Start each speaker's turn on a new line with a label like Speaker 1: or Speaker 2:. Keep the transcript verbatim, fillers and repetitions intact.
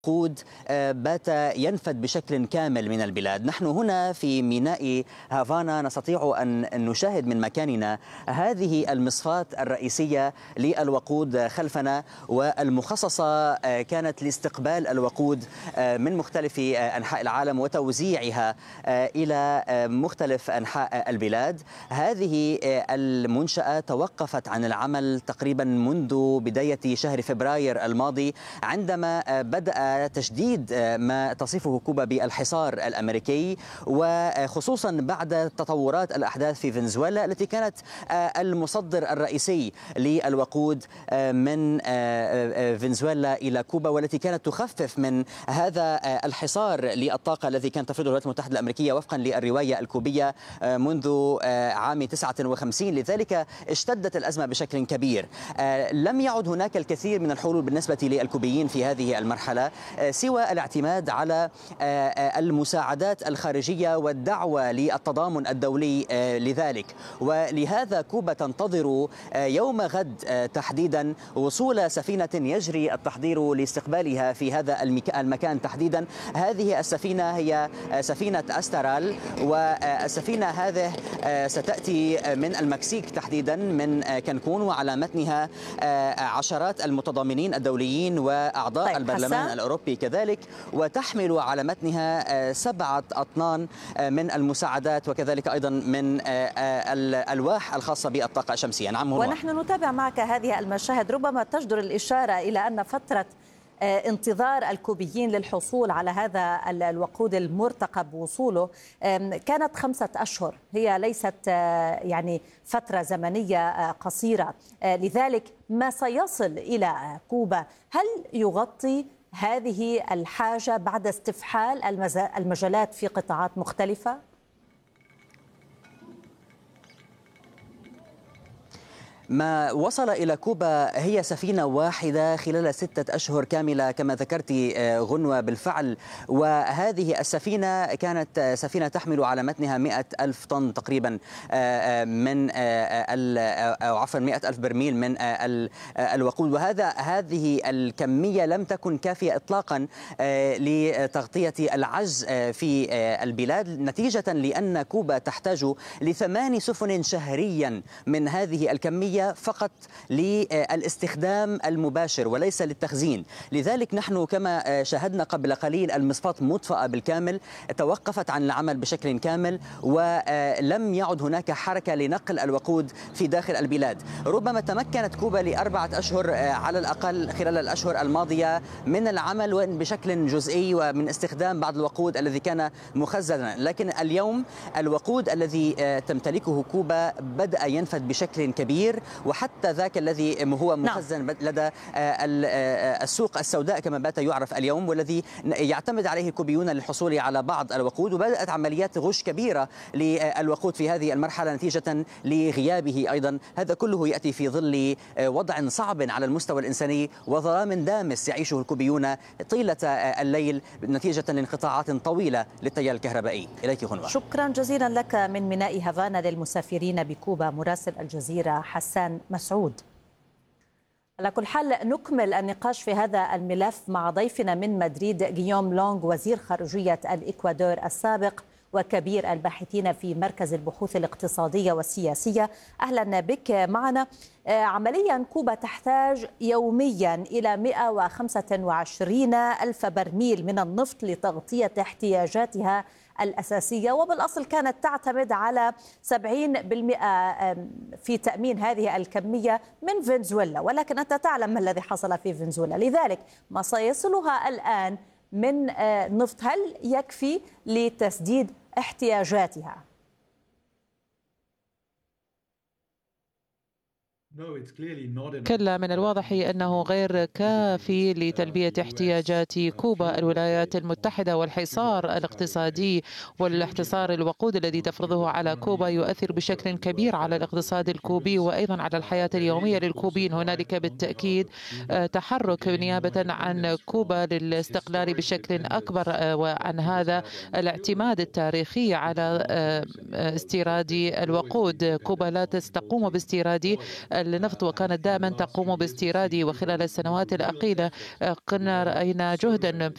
Speaker 1: الوقود بات ينفد بشكل كامل من البلاد. نحن هنا في ميناء هافانا نستطيع أن نشاهد من مكاننا هذه المصفاة الرئيسية للوقود خلفنا، والمخصصة كانت لاستقبال الوقود من مختلف أنحاء العالم وتوزيعها إلى مختلف أنحاء البلاد. هذه المنشأة توقفت عن العمل تقريبا منذ بداية شهر فبراير الماضي، عندما بدأ تشديد ما تصفه كوبا بالحصار الأمريكي، وخصوصا بعد تطورات الأحداث في فنزويلا التي كانت المصدر الرئيسي للوقود من فنزويلا إلى كوبا، والتي كانت تخفف من هذا الحصار للطاقة الذي كانت تفرضه الولايات المتحدة الأمريكية وفقا للرواية الكوبية منذ عام تسعة وخمسين. لذلك اشتدت الأزمة بشكل كبير. لم يعد هناك الكثير من الحلول بالنسبة للكوبيين في هذه المرحلة سوى الاعتماد على المساعدات الخارجية والدعوة للتضامن الدولي لذلك. ولهذا كوبا تنتظر يوم غد تحديدا وصول سفينة يجري التحضير لاستقبالها في هذا المكان تحديدا. هذه السفينة هي سفينة أسترال، والسفينة هذه ستأتي من المكسيك تحديدا من كانكون، وعلى متنها عشرات المتضامنين الدوليين وأعضاء طيب البرلمان حسن. الأوروبي كذلك، وتحمل على متنها سبعة أطنان من المساعدات وكذلك أيضا من الألواح الخاصة بالطاقة الشمسية. نعم،
Speaker 2: ونحن نتابع معك هذه المشاهد. ربما تجدر الإشارة إلى أن فترة انتظار الكوبيين للحصول على هذا الوقود المرتقب وصوله كانت خمسة أشهر، هي ليست يعني فترة زمنية قصيرة. لذلك ما سيصل إلى كوبا هل يغطي هذه الحاجة بعد استفحال المجالات في قطاعات مختلفة؟
Speaker 1: ما وصل إلى كوبا هي سفينة واحدة خلال ستة أشهر كاملة كما ذكرت غنوة بالفعل، وهذه السفينة كانت سفينة تحمل على متنها مئة ألف طن تقريبا من أو عفوا مئة ألف برميل من الوقود. وهذا هذه الكمية لم تكن كافية إطلاقا لتغطية العجز في البلاد، نتيجة لأن كوبا تحتاج لثمان سفن شهريا من هذه الكمية فقط للاستخدام المباشر وليس للتخزين. لذلك نحن كما شاهدنا قبل قليل المصفاة مطفأة بالكامل، توقفت عن العمل بشكل كامل، ولم يعد هناك حركة لنقل الوقود في داخل البلاد. ربما تمكنت كوبا لأربعة أشهر على الأقل خلال الأشهر الماضية من العمل وإن بشكل جزئي ومن استخدام بعض الوقود الذي كان مخزنا، لكن اليوم الوقود الذي تمتلكه كوبا بدأ ينفد بشكل كبير، وحتى ذاك الذي هو مخزن نعم. لدى السوق السوداء كما بات يعرف اليوم، والذي يعتمد عليه الكوبيون للحصول على بعض الوقود. وبدأت عمليات غش كبيرة للوقود في هذه المرحلة نتيجة لغيابه أيضا. هذا كله يأتي في ظل وضع صعب على المستوى الإنساني وظلام دامس يعيشه الكوبيون طيلة الليل نتيجة لانقطاعات طويلة للتيار الكهربائي. إليك غنوة.
Speaker 2: شكرا جزيلا لك من ميناء هافانا للمسافرين بكوبا مراسل الجزيرة حسان مسعود. على كل حال نكمل النقاش في هذا الملف مع ضيفنا من مدريد غيوم لونغ، وزير خارجية الإكوادور السابق وكبير الباحثين في مركز البحوث الاقتصادية والسياسية. أهلا بك معنا. عمليا كوبا تحتاج يوميا إلى مئة وخمسة وعشرين ألف برميل من النفط لتغطية احتياجاتها الأساسية، وبالأصل كانت تعتمد على سبعين بالمئة في تأمين هذه الكمية من فنزويلا، ولكن أنت تعلم ما الذي حصل في فنزويلا. لذلك ما سيصلها الآن من نفط هل يكفي لتسديد احتياجاتها؟
Speaker 3: كلا، من الواضح أنه غير كافي لتلبية احتياجات كوبا. الولايات المتحدة والحصار الاقتصادي والاحتصار الوقود الذي تفرضه على كوبا يؤثر بشكل كبير على الاقتصاد الكوبي وأيضا على الحياة اليومية للكوبيين. هنالك بالتأكيد تحرك نيابة عن كوبا للاستقلال بشكل أكبر، وعن هذا الاعتماد التاريخي على استيراد الوقود. كوبا لا تقوم باستيراد النفط وكانت دائما تقوم باستيراده، وخلال السنوات الأخيرة كنا رأينا جهدا